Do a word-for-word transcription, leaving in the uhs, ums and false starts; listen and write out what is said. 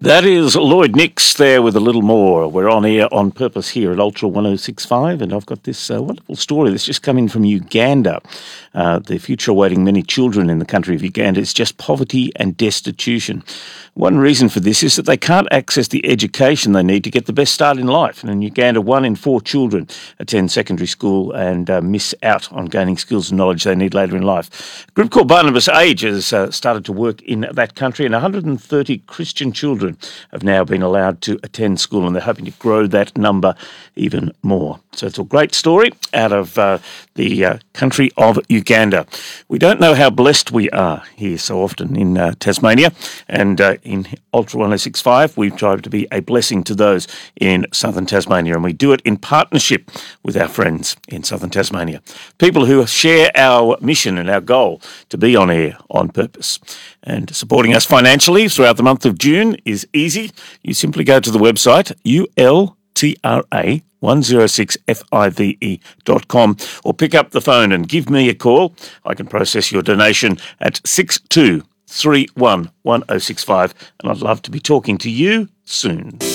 That is Lloyd Nix there with a little more. We're on air on purpose here at Ultra one oh six point five, and I've got this uh, wonderful story that's just come in from Uganda. Uh, the future awaiting many children in the country of Uganda is just poverty and destitution. One reason for this is that they can't access the education they need to get the best start in life. And in Uganda, one in four children attend secondary school and uh, miss out on gaining skills and knowledge they need later in life. A group called Barnabas Age has uh, started to work in that country, and one hundred thirty Christian children have now been allowed to attend school, and they're hoping to grow that number even more. So it's a great story out of uh, the uh, country of Uganda. We don't know how blessed we are here so often in uh, Tasmania, and uh, in Ultra one oh six point five, we've tried to be a blessing to those in southern Tasmania, and we do it in partnership with our friends in southern Tasmania, people who share our mission and our goal to be on air on purpose. And supporting us financially throughout the month of June is easy. You simply go to the website U L T R A one oh six five dot com or pick up the phone and give me a call. I can process your donation at six two three one one oh six five, and I'd love to be talking to you soon.